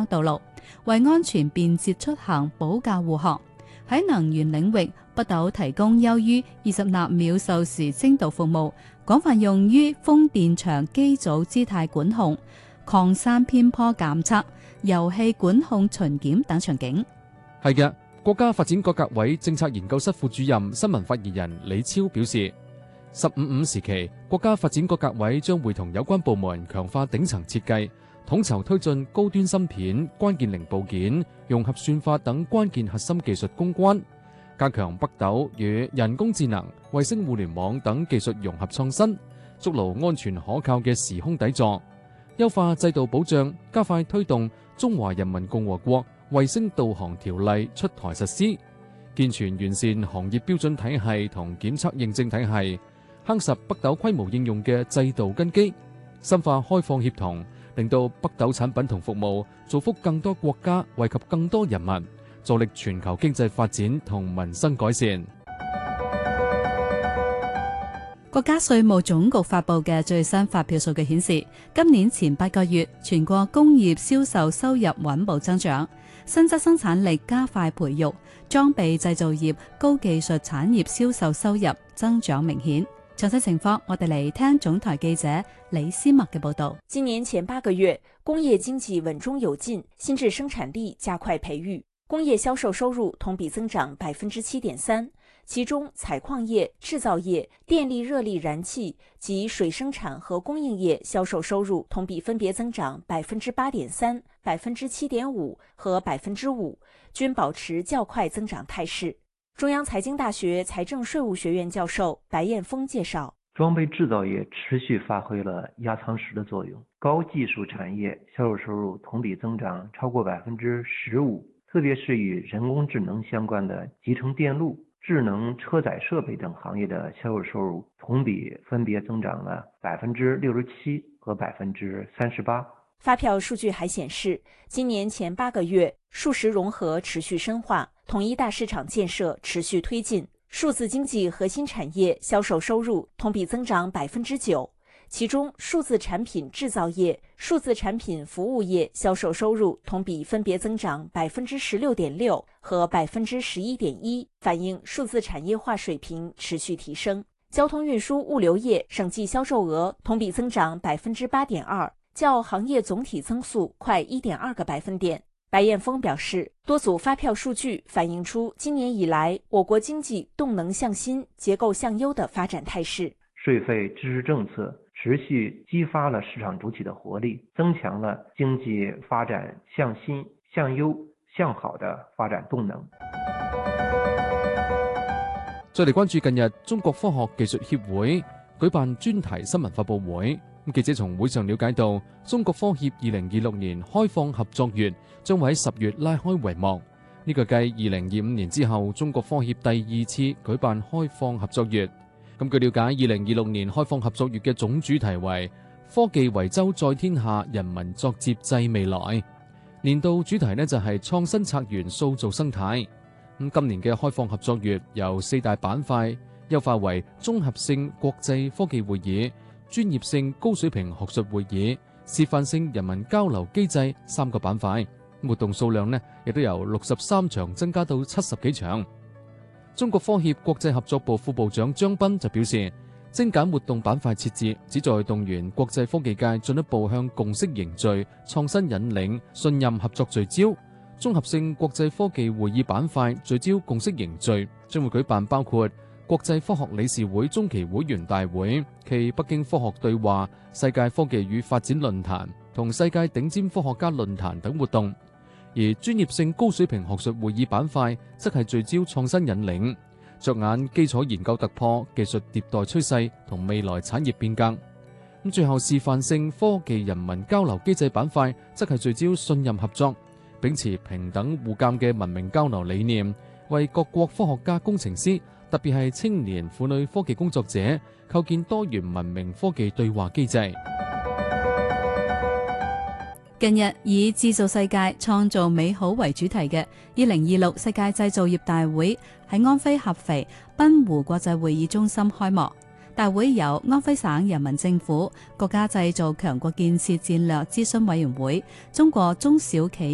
康道路，為安全便捷出行保駕護航。喺能源領域，北斗提供優於20納秒授時精度服務，廣泛用於風電場機組姿態管控、礦山偏坡監測、油氣管控巡檢等場景。 係嘅，國家發展改革委政策研究室副主任、新聞發言人李超表示，15/5時期，國家發展改革委將會同有關部門強化頂層設計，統籌推進高端芯片、關鍵零部件、融合算法等關鍵核心技術攻關，加強北斗與人工智能、衛星互聯網等技術融合創新，築牢安全可靠嘅時空底座，優化制度保障，加快推動《中華人民共和國衛星導航條例》出台實施，健全完善行業標準體系同檢測認證體系，夯實北斗規模應用嘅制度根基，深化開放協同，令到北斗產品同服務造福更多國家，惠及更多人民，助力全球經濟發展同民生改善。 國家稅務總局發布嘅最新發票數據顯示，今年前8個月，全國工業銷售收入穩步增長，新質生產力加快培育，裝備製造業、高技術產業銷售收入增長明顯。詳細情況，我哋嚟聽總台記者李思默嘅報道。 今年前8個月，工業經濟穩中有進，新質生產力加快培育，工業銷售收入同比增長7.3%。其中，採礦業、製造業、電力熱力燃氣及水生產和供應業銷售收入同比分別增長8.3%、7.5%和5%，均保持較快增長態勢。中央財經大學財政稅務學院教授白燕峰介紹， 裝備製造業持續發揮了壓艙石的作用，高技術產業銷售收入同比增長超過15%，特別是與人工智能相關的集成電路、智能車載設備等行業的銷售收入同比分別增長了67%和38%。 發票數據還顯示，今年前8個月，數實融合持續深化，統一大市場建設持續推進，數字經濟核心產業銷售收入同比增長9%，其中數字產品製造業、數字產品服務業銷售收入同比分別增長16.6%和11.1%，反映數字產業化水平持續提升。交通運輸物流業省際銷售額同比增長8.2%，較行業總體增速快1.2個百分點。白燕峰表示，多組發票數據反映出今年以來我國經濟動能向新、結構向優的發展態勢。 稅費支持政策持續激發了市場主體的活力，增強了經濟發展向新、向優、向好的發展動能。 再嚟關注近日中國科學技術協會舉辦專題新聞發佈會，記者從會上了解到，中國科協2026年開放合作月將會喺10月拉開帷幕。呢個繼2025年之後，中國科協第2次舉辦開放合作月。咁據了解，2026年開放合作月嘅總主題為科技維州在天下，人民作接濟未來。年度主題呢就係創新策源塑造生態。咁今年嘅開放合作月由4大板塊優化為綜合性國際科技會議、專業性高水平學術會議、示範性人民交流機制3個板塊。活動數量呢亦都由63場增加到70幾場。中國科協國際合作部副部長張斌就表示，精簡活動板塊設置，旨在動員國際科技界進一步向共識凝聚、創新引領、信任合作聚焦。綜合性國際科技會議板塊聚焦共識凝聚，將會舉辦包括國際科學理事會中期會員大會暨北京科學對話、世界科技與發展論壇同世界頂尖科學家論壇等活動。而專業性高水平學術會議板塊則係聚焦創新引領，着眼基礎研究突破、技術迭代趨勢同未來產業變革。最後示範性科技人民交流機制板塊則係聚焦信任合作，秉持平等互鑒嘅文明交流理念，為各國科學家工程師，特別係青年婦女科技工作者，構建多元文明科技對話機制。 近日以製造世界創造美好為主題嘅2026世界製造業大會喺安徽合肥濱湖國際會議中心開幕。大會由安徽省人民政府、國家製造強國建設戰略諮詢委員會、中國中小企